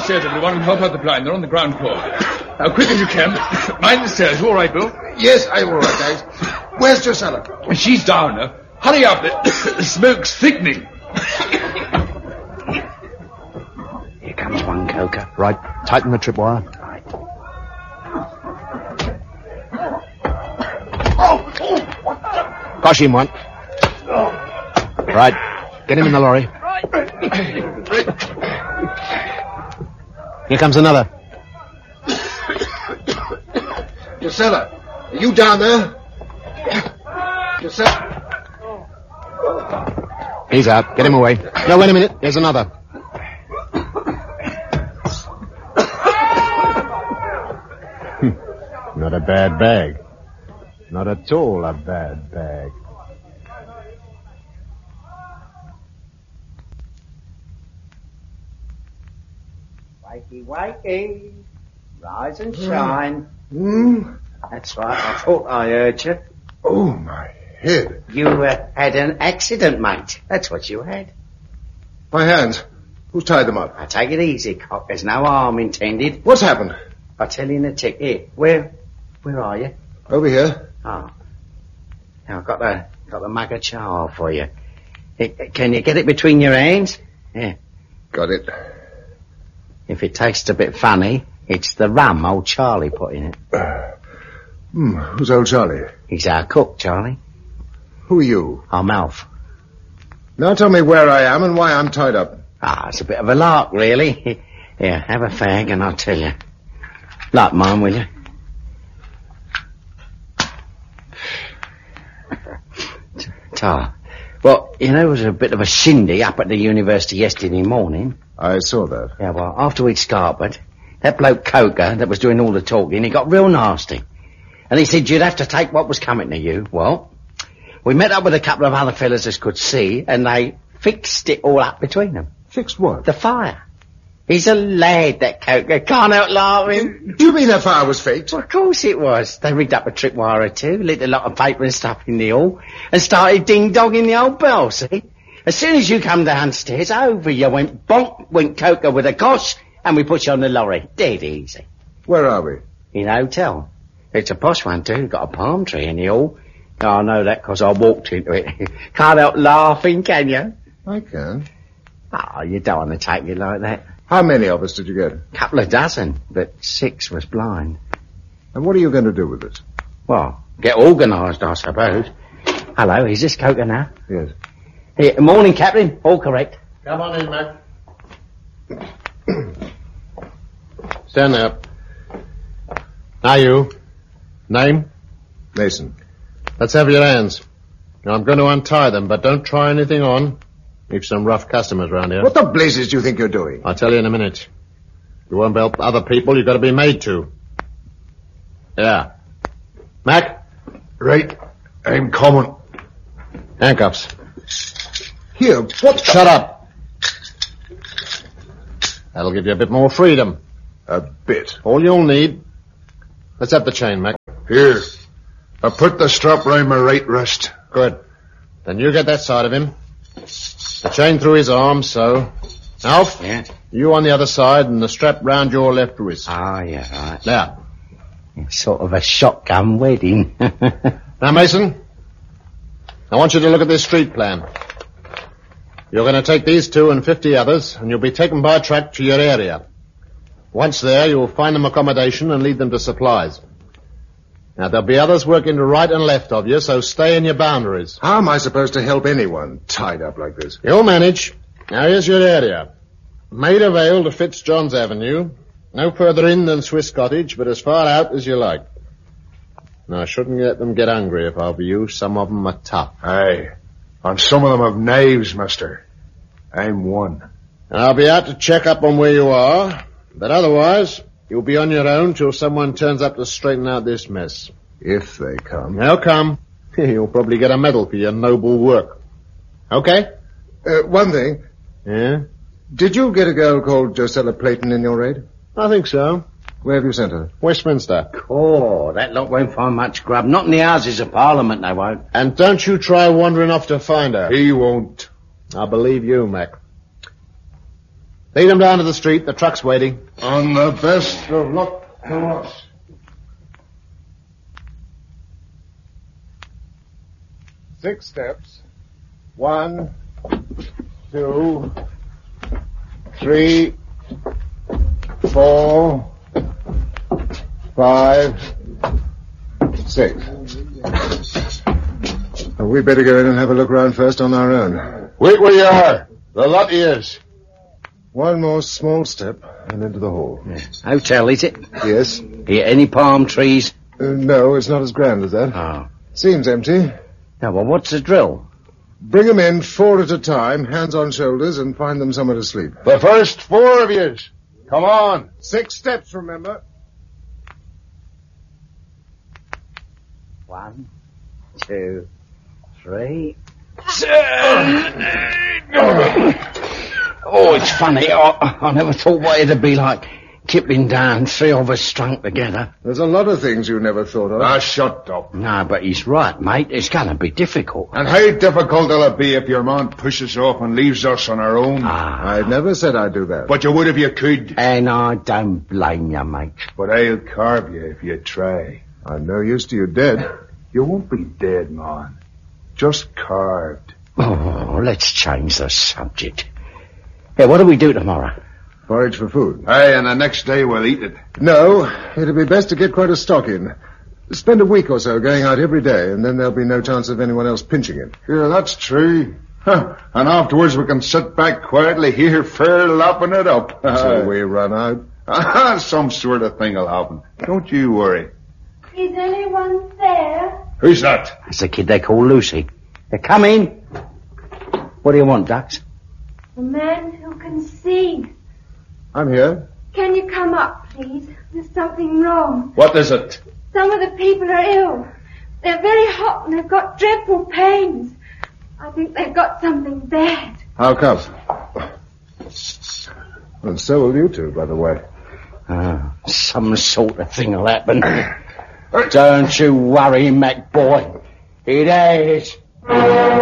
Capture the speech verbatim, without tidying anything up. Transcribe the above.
downstairs, everyone, and help out the blind. They're on the ground floor. Now, quick as you can. Mind the stairs. You all right, Bill? Yes, I'm all right, guys. Where's Drusilla? She's down. Uh, hurry up. The, the smoke's thickening. Here comes one, Coker. Right. Tighten the tripwire. Right. Gosh him one. Right. Get him in the lorry. Here comes another. Drusilla, are you down there? Drusilla. He's out. Get him away. No, wait a minute. There's another. Not a bad bag. Not at all a bad bag. Wakey, wakey. Rise and shine. Hmm? That's right. I thought I heard you. Oh, my head. You uh, had an accident, mate. That's what you had. My hands. Who's tied them up? Now, take it easy, Cock. There's no harm intended. What's happened? I'll tell you in a tick. Here, where, where are you? Over here. Oh. Now, I've got the, got the mug of chow for you. It, can you get it between your hands? Yeah. Got it. If it tastes a bit funny, it's the rum old Charlie put in it. Uh, hmm, who's old Charlie? He's our cook, Charlie. Who are you? I'm Alf. Now tell me where I am and why I'm tied up. Ah, it's a bit of a lark, really. Here, have a fag and I'll tell you. Light mine, will you? Tar. Well, you know, there was a bit of a shindy up at the university yesterday morning. I saw that. Yeah, well, after we'd scarpered, that bloke Coker that was doing all the talking, he got real nasty. And he said you'd have to take what was coming to you. Well, we met up with a couple of other fellas as could see, and they fixed it all up between them. Fixed what? The fire. He's a lad, that Coker. Can't help laughing. Do you mean that fire was faked? Well, of course it was. They rigged up a tripwire or two, lit a lot of paper and stuff in the hall, and started ding-dogging the old bell, see? As soon as you come downstairs, over you went bonk, went Coker with a cosh, and we put you on the lorry. Dead easy. Where are we? In a hotel. It's a posh one, too. Got a palm tree in the hall. Oh, I know that because I walked into it. Can't help laughing, can you? I can. Oh, you don't want to take me like that. How many of us did you get? Couple of dozen, but six was blind. And what are you going to do with it? Well, get organised, I suppose. Hello, is this Coker now? Yes. Here, morning, Captain. All correct. Come on in, Mac. Stand there. Now you. Name? Mason. Let's have your hands. Now, I'm going to untie them, but don't try anything on. We've some rough customers round here. What the blazes do you think you're doing? I'll tell you in a minute. You won't help other people, you've got to be made to. Yeah. Mac? Right. I'm coming. Handcuffs. Here, what the... Shut up. That'll give you a bit more freedom. A bit. All you'll need. Let's have the chain, Mac. Here. I put the strap round my right wrist. Good. Then you get that side of him. The chain through his arm, so. Alf? Yeah? You on the other side and the strap round your left wrist. Ah, yeah, right. Now. It's sort of a shotgun wedding. Now, Mason, I want you to look at this street plan. You're going to take these two and fifty others, and you'll be taken by track to your area. Once there, you'll find them accommodation and lead them to supplies. Now, there'll be others working to right and left of you, so stay in your boundaries. How am I supposed to help anyone tied up like this? You'll manage. Now, here's your area. Maida Vale to Fitzjohn's Avenue. No further in than Swiss Cottage, but as far out as you like. Now, I shouldn't let them get hungry if I were you. Some of them are tough. Aye. And some of them have knives, mister. I'm one. And I'll be out to check up on where you are, but otherwise, you'll be on your own till someone turns up to straighten out this mess. If they come. They'll come. You'll probably get a medal for your noble work. Okay? Uh, one thing. Yeah? Did you get a girl called Drusilla Playton in your raid? I think so. Where have you sent her? Westminster. Oh, that lot won't find much grub. Not in the Houses of Parliament, they won't. And don't you try wandering off to find her. He won't. I believe you, Mac. Lead them down to the street. The truck's waiting. On the best of luck to us. Six steps. One, two, three, four, five, six. Well, we better go in and have a look round first on our own. Wait where you are. The lot is. One more small step and into the hall. Yeah. Hotel, is it? Yes. Here, any palm trees? Uh, no, it's not as grand as that. Oh. Seems empty. Now, well, what's the drill? Bring them in four at a time, hands on shoulders, and find them somewhere to sleep. The first four of yous. Come on. Six steps, remember. One, two, three. Oh, it's funny. I, I never thought what it'd be like tipping down, three of us strung together. There's a lot of things you never thought of. Ah, shut up. No, but he's right, mate. It's gonna be difficult. And how difficult will it be if your man pushes off and leaves us on our own? Ah. I never said I'd do that. But you would if you could. And I don't blame you, mate. But I'll carve you if you try. I'm no use to you dead. You won't be dead, man. Just carved. Oh, let's change the subject. Hey, what do we do tomorrow? Forage for food. Aye, and the next day we'll eat it. No, it'd be best to get quite a stock in. Spend a week or so going out every day, and then there'll be no chance of anyone else pinching it. Yeah, that's true. Huh. And afterwards we can sit back quietly here, fair lapping it up. Until we run out. Some sort of thing will happen. Don't you worry. Is anyone there? Who's that? That's the kid they call Lucy. Hey, come in. What do you want, Dux? A man who can see. I'm here. Can you come up, please? There's something wrong. What is it? Some of the people are ill. They're very hot and they've got dreadful pains. I think they've got something bad. How come? And so will you two, by the way. Ah, some sort of thing will happen. Don't you worry, Mac boy. It is.